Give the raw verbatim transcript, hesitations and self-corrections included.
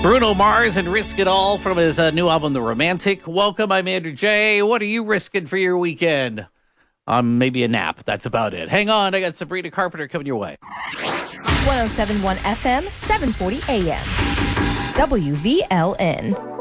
Bruno Mars and Risk It All from his uh, new album, The Romantic. Welcome, I'm Andrew J. What are you risking for your weekend? Um, maybe a nap. That's about it. Hang on, I got Sabrina Carpenter coming your way. one oh seven point one F M, seven forty A M. W V L N.